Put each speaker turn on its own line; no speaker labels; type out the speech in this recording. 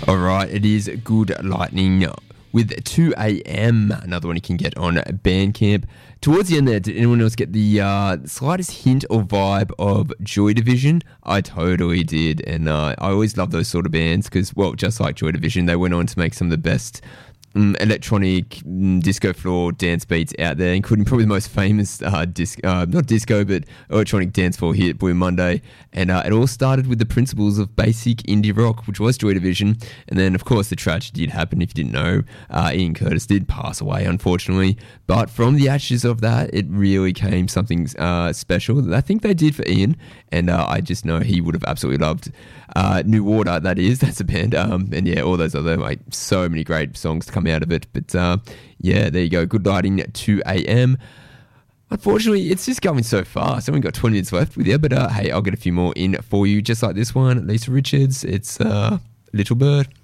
All right, it is Good Lightning with 2 a.m. Another one you can get on Bandcamp. Towards the end there, did anyone else get the slightest hint or vibe of Joy Division? I totally did, and I always love those sort of bands because, well, just like Joy Division, they went on to make some of the best electronic disco floor dance beats out there, including probably the most famous not disco but electronic dance floor hit, Blue Monday. And it all started with the principles of basic indie rock, which was Joy Division. And then, of course, the tragedy did happen. If you didn't know, Ian Curtis did pass away, unfortunately. But from the ashes of that, it really came something special that I think they did for Ian. And I just know he would have absolutely loved New Water, that's a band. And yeah, all those other, like, so many great songs to come out of it. But yeah, there you go. Good Lighting at 2 a.m. Unfortunately, it's just going so fast. I've only got 20 minutes left with you, but hey, I'll get a few more in for you, just like this one. Lisa Richards, it's Little Bird.